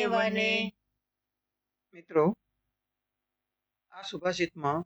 વને। મિત્રો, આ સુભાષિતમાં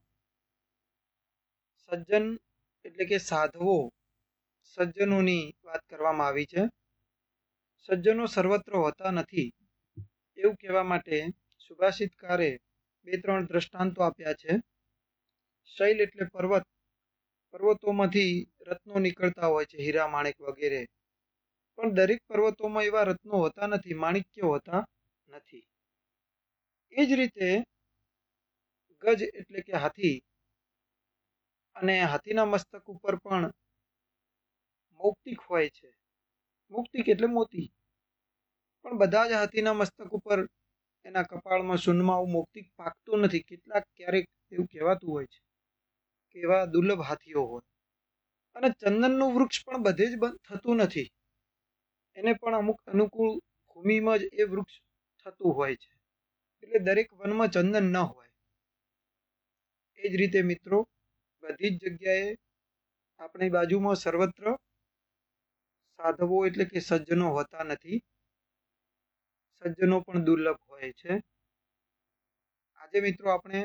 સજ્જન એટલે કે સાધવો, સજ્જનોની વાત કરવામાં આવી છે। સજ્જનો સર્વત્ર હોતા નથી એવું કહેવા માટે સુભાષિતકારે બે ત્રણ દ્રષ્ટાંતો આપ્યા છે। શૈલ એટલે પર્વત, પર્વતોમાંથી રત્નો નીકળતા હોય છે, હીરા માણેક વગેરે, પણ દરેક પર્વતોમાં એવા રત્નો હોતા નથી, માણિક્ય હોતા નથી। એ જ રીતે ગજ એટલે કે હાથી, અને હાથીના મસ્તક ઉપર પણ મૌક્તિક હોય છે। મૌક્તિક એટલે મોતી, પણ બધા જ હાથીના મસ્તક ઉપર એના કપાળમાં શૂન્યમાં આવું મૌક્તિક પાકતું નથી। કેટલાક ક્યારેક એવું કહેવાતું હોય છે કે એવા દુર્લભ હાથીઓ હોય। અને ચંદનનું વૃક્ષ પણ બધે જ થતું નથી, એને પણ અમુક અનુકૂળ ભૂમિમાં જ એ વૃક્ષ થતું હોય છે, એટલે દરેક વનમાં ચંદન ન હોય। એ જ રીતે મિત્રો, બધી જ જગ્યાએ આપણી બાજુમાં સર્વત્ર સાધવો એટલે કે સજ્જનો હોતા નથી, સજ્જનો પણ દુર્લભ હોય છે। આજે મિત્રો આપણે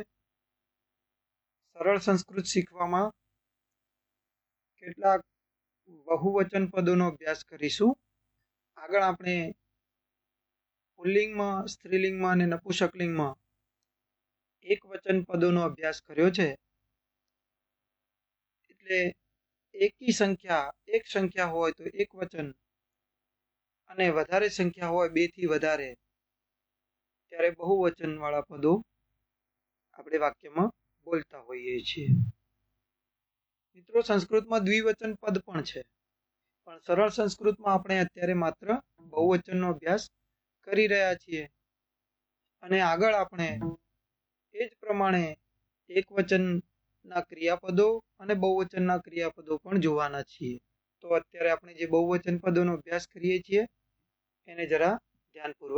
સરળ સંસ્કૃત શીખવામાં કેટલાક બહુવચન પદોનો અભ્યાસ કરીશું। આગળ આપણે પુલ્લિંગમાં, સ્ત્રીલિંગમાં અને નપુંસકલિંગમાં એક વચન પદોનો અભ્યાસ કર્યો છે। એટલે એકી સંખ્યા, એક સંખ્યા હોય તો એક વચન, અને વધારે સંખ્યા હોય બે થી વધારે, ત્યારે બહુવચન વાળા પદો આપણે વાક્યમાં બોલતા હોઈએ છીએ। મિત્રો, સંસ્કૃતમાં દ્વિવચન પદ પણ છે, પણ સરળ સંસ્કૃતમાં આપણે અત્યારે માત્ર બહુવચનનો અભ્યાસ કરી રહ્યા છીએ, અને આગળ આપણે એ જ પ્રમાણે એક વચનના ક્રિયાપદો અને બહુવચનના ક્રિયાપદો પણ જોવાના છીએ। તો અત્યારે આપણે જે બહુવચન પદોનો અભ્યાસ કરીએ છીએ એને જરા ધ્યાનપૂર્વક